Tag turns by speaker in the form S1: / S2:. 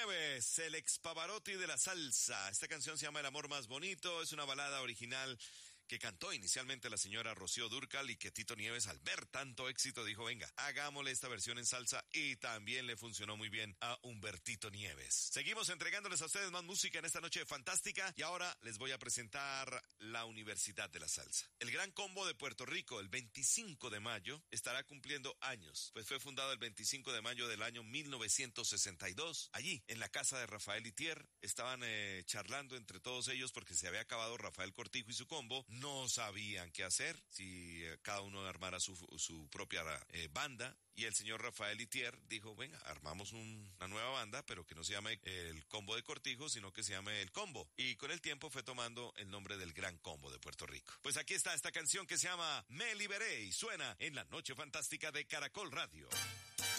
S1: Nieves, el ex Pavarotti de la salsa. Esta canción se llama El amor más bonito, es una balada original que cantó inicialmente la señora Rocío Dúrcal y que Tito Nieves, al ver tanto éxito, dijo, venga, hagámosle esta versión en salsa, y también le funcionó muy bien a Humbertito Nieves. Seguimos entregándoles a ustedes más música en esta noche fantástica, y ahora les voy a presentar la Universidad de la Salsa. El Gran Combo de Puerto Rico, el 25 de mayo, estará cumpliendo años, pues fue fundado el 25 de mayo del año 1962. Allí, en la casa de Rafael Itier, estaban charlando entre todos ellos porque se había acabado Rafael Cortijo y su combo. No sabían qué hacer, si cada uno armara su propia banda. Y el señor Rafael Itier dijo, venga, armamos una nueva banda, pero que no se llame el Combo de Cortijo, sino que se llame el Combo. Y con el tiempo fue tomando el nombre del Gran Combo de Puerto Rico. Pues aquí está esta canción que se llama Me Liberé y suena en la Noche Fantástica de Caracol Radio.